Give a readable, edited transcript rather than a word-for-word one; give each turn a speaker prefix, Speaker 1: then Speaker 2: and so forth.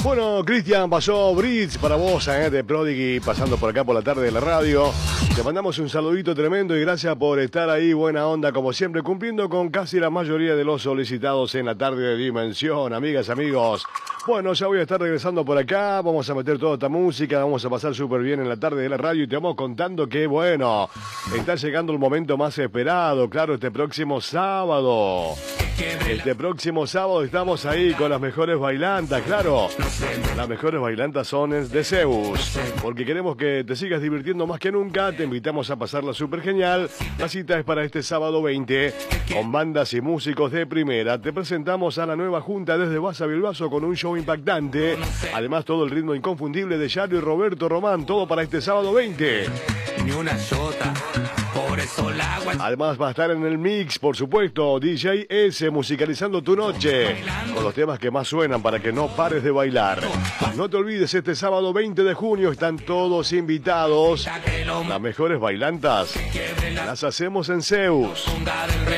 Speaker 1: Bueno, Cristian, pasó Brits para vos, de Prodigy, pasando por acá por la tarde de la radio. Te mandamos un saludito tremendo y gracias por estar ahí, buena onda como siempre, cumpliendo con casi la mayoría de los solicitados en la tarde de Dimensión, amigas, amigos. Bueno, ya voy a estar regresando por acá, vamos a meter toda esta música, vamos a pasar súper bien en la tarde de la radio y te vamos contando que, bueno, está llegando el momento más esperado, claro, este próximo sábado. Este próximo sábado estamos ahí con las mejores bailantas, claro. Las mejores bailantas son de Zeus. Porque queremos que te sigas divirtiendo más que nunca. Te invitamos a pasarla súper genial. La cita es para este sábado 20. Con bandas y músicos de primera. Te presentamos a la nueva junta desde Baza Bilbaso con un show impactante. Además, todo el ritmo inconfundible de Yario y Roberto Román. Todo para este sábado 20.
Speaker 2: Ni una sota. Por eso la agua...
Speaker 1: Además va a estar en el mix, por supuesto, DJ S musicalizando tu noche con los temas que más suenan para que no pares de bailar. No te olvides, este sábado 20 de junio están todos invitados. Las mejores bailantas las hacemos en Zeus.